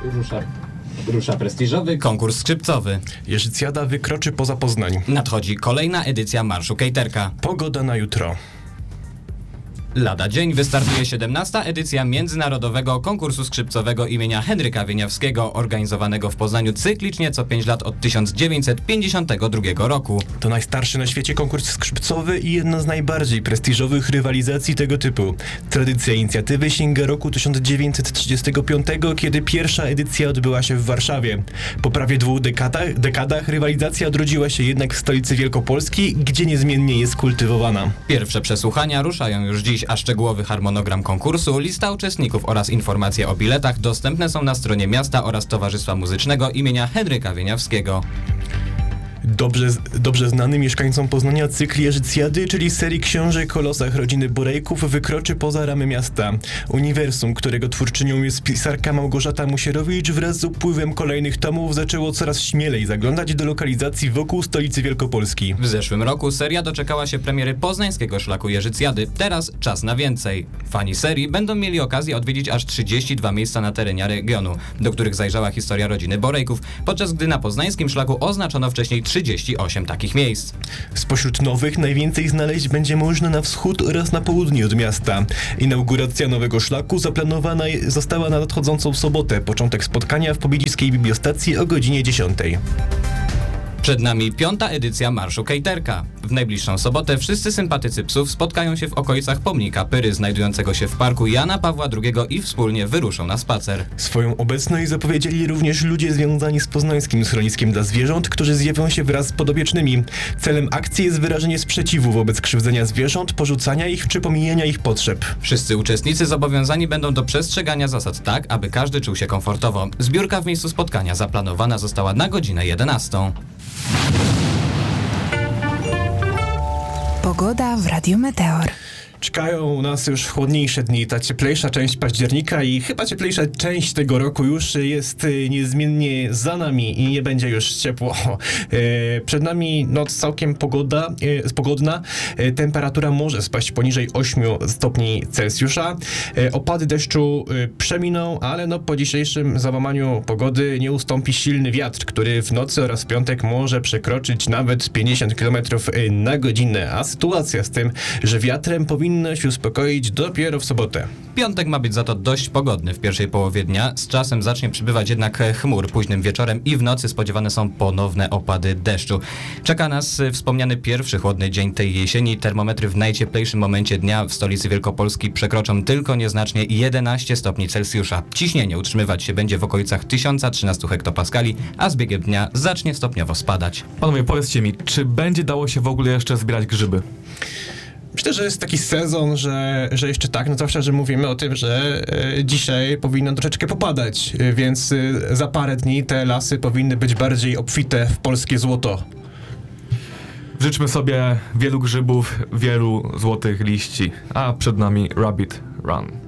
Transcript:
Rusza prestiżowy konkurs skrzypcowy. Jeżycjada wykroczy poza Poznań. Nadchodzi kolejna edycja Marszu Kejterka. Pogoda na jutro. Lada dzień wystartuje 17. edycja Międzynarodowego Konkursu Skrzypcowego imienia Henryka Wieniawskiego, organizowanego w Poznaniu cyklicznie co 5 lat od 1952 roku. To najstarszy na świecie konkurs skrzypcowy i jedna z najbardziej prestiżowych rywalizacji tego typu. Tradycja inicjatywy sięga roku 1935, kiedy pierwsza edycja odbyła się w Warszawie. Po prawie 2 dekadach rywalizacja odrodziła się jednak w stolicy Wielkopolski, gdzie niezmiennie jest kultywowana. Pierwsze przesłuchania ruszają już dziś, a szczegółowy harmonogram konkursu, lista uczestników oraz informacje o biletach dostępne są na stronie miasta oraz Towarzystwa Muzycznego imienia Henryka Wieniawskiego. Dobrze znany mieszkańcom Poznania cykl Jeżycjady, czyli serii książek o losach rodziny Borejków, wykroczy poza ramy miasta. Uniwersum, którego twórczynią jest pisarka Małgorzata Musierowicz, wraz z upływem kolejnych tomów zaczęło coraz śmielej zaglądać do lokalizacji wokół stolicy Wielkopolski. W zeszłym roku seria doczekała się premiery poznańskiego szlaku Jeżycjady. Teraz czas na więcej. Fani serii będą mieli okazję odwiedzić aż 32 miejsca na terenie regionu, do których zajrzała historia rodziny Borejków, podczas gdy na poznańskim szlaku oznaczono wcześniej 38 takich miejsc. Spośród nowych najwięcej znaleźć będzie można na wschód oraz na południe od miasta. Inauguracja nowego szlaku zaplanowana została na nadchodzącą sobotę. Początek spotkania w pobliskiej bibliostacji o godzinie 10. Przed nami 5. edycja Marszu Kejterka. W najbliższą sobotę wszyscy sympatycy psów spotkają się w okolicach pomnika Pyry, znajdującego się w parku Jana Pawła II i wspólnie wyruszą na spacer. Swoją obecność zapowiedzieli również ludzie związani z poznańskim schroniskiem dla zwierząt, którzy zjawią się wraz z podopiecznymi. Celem akcji jest wyrażenie sprzeciwu wobec krzywdzenia zwierząt, porzucania ich czy pomijania ich potrzeb. Wszyscy uczestnicy zobowiązani będą do przestrzegania zasad tak, aby każdy czuł się komfortowo. Zbiórka w miejscu spotkania zaplanowana została na godzinę 11. Pogoda w Radiu Meteor. Czekają nas już chłodniejsze dni, ta cieplejsza część października i chyba cieplejsza część tego roku już jest niezmiennie za nami i nie będzie już ciepło. Przed nami noc całkiem pogodna, temperatura może spaść poniżej 8 stopni Celsjusza. Opady deszczu przeminą, ale po dzisiejszym załamaniu pogody nie ustąpi silny wiatr, który w nocy oraz w piątek może przekroczyć nawet 50 km na godzinę, a sytuacja z tym, że wiatrem powinno się uspokoić dopiero w sobotę. Piątek ma być za to dość pogodny w pierwszej połowie dnia. Z czasem zacznie przybywać jednak chmur. Późnym wieczorem i w nocy spodziewane są ponowne opady deszczu. Czeka nas wspomniany pierwszy chłodny dzień tej jesieni. Termometry w najcieplejszym momencie dnia w stolicy Wielkopolski przekroczą tylko nieznacznie 11 stopni Celsjusza. Ciśnienie utrzymywać się będzie w okolicach 1013 hektopaskali, a z biegiem dnia zacznie stopniowo spadać. Panowie, powiedzcie mi, czy będzie dało się w ogóle jeszcze zbierać grzyby? Myślę, że jest taki sezon, że jeszcze tak, zwłaszcza, że mówimy o tym, że dzisiaj powinno troszeczkę popadać, więc za parę dni te lasy powinny być bardziej obfite w polskie złoto. Życzmy sobie wielu grzybów, wielu złotych liści, a przed nami Rabbit Run.